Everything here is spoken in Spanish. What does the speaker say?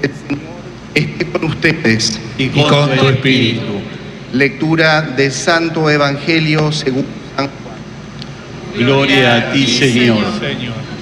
esté con ustedes. Y con tu espíritu. Lectura del Santo Evangelio según San Juan. Gloria a ti, Señor. Señor.